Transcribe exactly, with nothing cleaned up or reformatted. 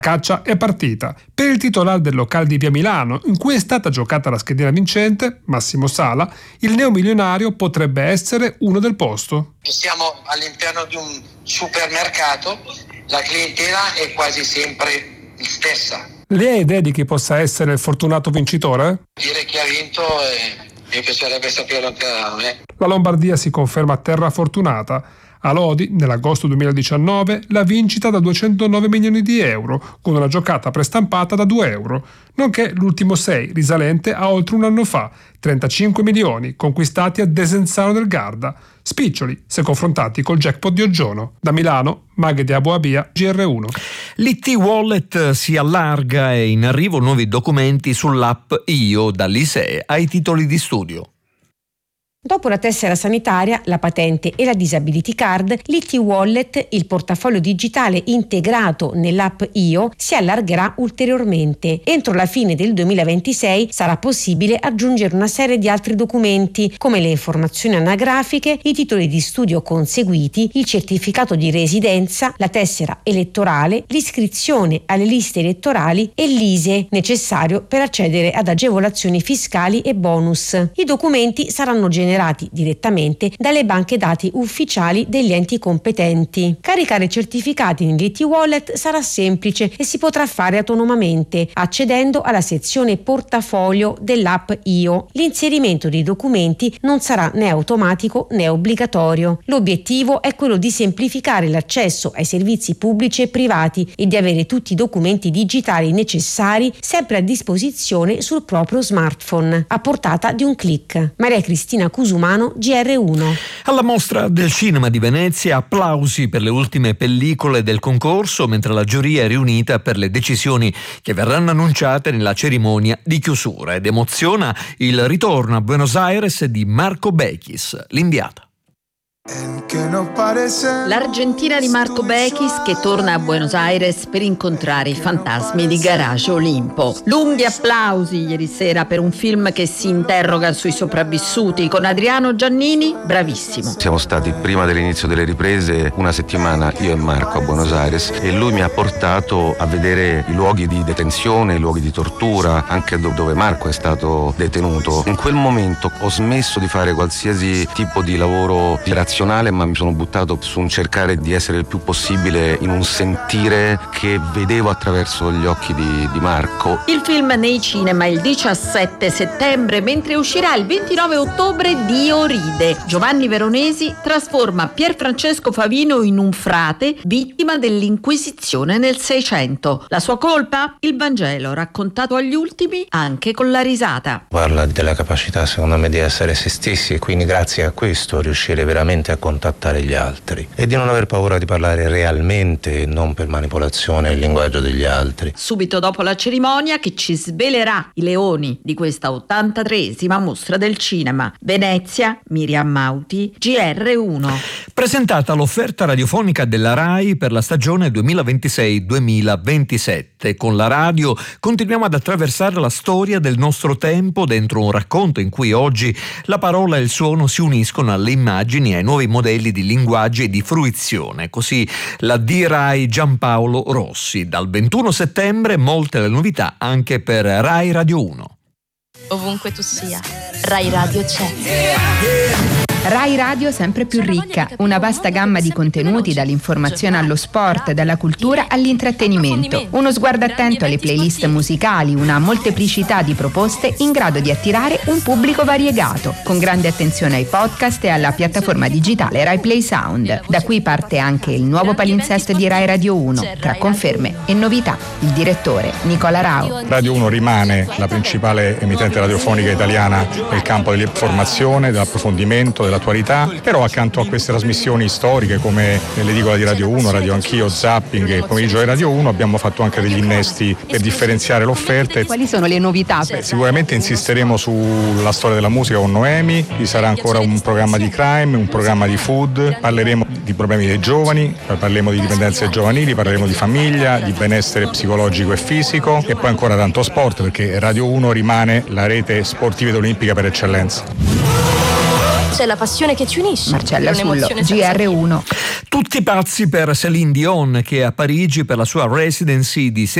Caccia è partita. Per il titolare del locale di via Milano, in cui è stata giocata la schedina vincente, Massimo Sala, il neomilionario potrebbe essere uno del posto. Siamo all'interno di un supermercato, la clientela è quasi sempre la stessa. Lei ha idea di chi possa essere il fortunato vincitore? Dire chi ha vinto eh, mi piacerebbe saperlo anche a me. La Lombardia si conferma terra fortunata. A Lodi, nell'agosto duemiladiciannove, la vincita da duecentonove milioni di euro, con una giocata prestampata da due euro, nonché l'ultimo sei, risalente a oltre un anno fa, trentacinque milioni, conquistati a Desenzano del Garda, spiccioli se confrontati col jackpot di Oggiono. Da Milano, Maghe di Aboabia, G R uno. L'I T Wallet si allarga e in arrivo nuovi documenti sull'app Io dall'I S E E ai titoli di studio. Dopo la tessera sanitaria, la patente e la disability card, l'I T Wallet, il portafoglio digitale integrato nell'app Io, si allargherà ulteriormente. Entro la fine del duemilaventisei sarà possibile aggiungere una serie di altri documenti, come le informazioni anagrafiche, i titoli di studio conseguiti, il certificato di residenza, la tessera elettorale, l'iscrizione alle liste elettorali e l'I S E E, necessario per accedere ad agevolazioni fiscali e bonus. I documenti saranno generati direttamente dalle banche dati ufficiali degli enti competenti. Caricare certificati nell'I T Wallet sarà semplice e si potrà fare autonomamente, accedendo alla sezione portafoglio dell'app Io. L'inserimento dei documenti non sarà né automatico né obbligatorio. L'obiettivo è quello di semplificare l'accesso ai servizi pubblici e privati e di avere tutti i documenti digitali necessari sempre a disposizione sul proprio smartphone, a portata di un click. Maria Cristina Cusumano, G R uno. Alla Mostra del Cinema di Venezia applausi per le ultime pellicole del concorso, mentre la giuria è riunita per le decisioni che verranno annunciate nella cerimonia di chiusura, ed emoziona il ritorno a Buenos Aires di Marco Bechis, l'inviata. L'Argentina di Marco Bechis che torna a Buenos Aires per incontrare i fantasmi di Garage Olimpo. Lunghi applausi ieri sera per un film che si interroga sui sopravvissuti, con Adriano Giannini, bravissimo. Siamo stati prima dell'inizio delle riprese una settimana, io e Marco, a Buenos Aires, e lui mi ha portato a vedere i luoghi di detenzione, i luoghi di tortura, anche dove Marco è stato detenuto. In quel momento ho smesso di fare qualsiasi tipo di lavoro di razionale, ma mi sono buttato su un cercare di essere il più possibile in un sentire che vedevo attraverso gli occhi di, di Marco. Il film nei cinema il diciassette settembre, mentre uscirà il ventinove ottobre Dio ride. Giovanni Veronesi trasforma Pier Francesco Favino in un frate vittima dell'Inquisizione nel Seicento. La sua colpa? Il Vangelo raccontato agli ultimi anche con la risata. Parla della capacità, secondo me, di essere se stessi, e quindi grazie a questo riuscire veramente a contattare gli altri e di non aver paura di parlare realmente, non per manipolazione, il linguaggio degli altri. Subito dopo la cerimonia che ci svelerà i leoni di questa ottantatreesima mostra del cinema. Venezia, Miriam Mauti, G R uno. Presentata l'offerta radiofonica della RAI per la stagione duemilaventisei duemilaventisette. Con la radio continuiamo ad attraversare la storia del nostro tempo dentro un racconto in cui oggi la parola e il suono si uniscono alle immagini e ai nuovi modelli di linguaggio e di fruizione. Così la D RAI Giampaolo Rossi. Dal ventuno settembre molte le novità anche per RAI Radio uno. Ovunque tu sia, RAI Radio c'è. RAI Radio sempre più ricca, una vasta gamma di contenuti dall'informazione allo sport, dalla cultura all'intrattenimento. Uno sguardo attento alle playlist musicali, una molteplicità di proposte in grado di attirare un pubblico variegato, con grande attenzione ai podcast e alla piattaforma digitale Rai Play Sound. Da qui parte anche il nuovo palinsesto di RAI Radio uno, tra conferme e novità. Il direttore Nicola Rao. Radio uno rimane la principale emittente radiofonica italiana nel campo dell'informazione, dell'approfondimento, dell'attualità, però accanto a queste trasmissioni storiche come l'edicola di Radio uno, Radio Anch'io, Zapping e il pomeriggio di Radio uno, abbiamo fatto anche degli innesti per differenziare l'offerta. Quali sono le novità? Beh, sicuramente insisteremo sulla storia della musica con Noemi, ci sarà ancora un programma di crime, un programma di food, parleremo di problemi dei giovani, parleremo di dipendenze giovanili, parleremo di famiglia, di benessere psicologico e fisico e poi ancora tanto sport, perché Radio uno rimane la rete sportiva ed olimpica per eccellenza. C'è la passione che ci unisce. Marcella Sullo, G R uno. Tutti pazzi per Céline Dion, che a Parigi per la sua residency di